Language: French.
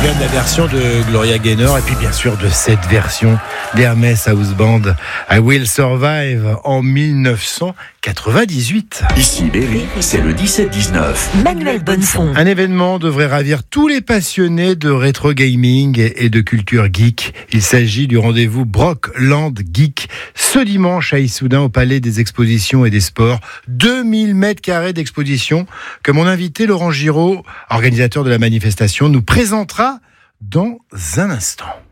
souviens de la version de Gloria Gaynor et puis bien sûr de cette version d'Hermès House Band, I Will Survive en 1998. Ici Berry, c'est le 17-19. Manuel Bonnefond. Un événement devrait ravir tous les passionnés de rétro gaming et de culture geek. Il s'agit du rendez-vous Brockland Geek ce dimanche à Issoudun au Palais des Expositions et des Sports. 2000 mètres carrés d'exposition que mon invité Laurent Giraud, organisateur de la manifestation, nous présentera dans un instant.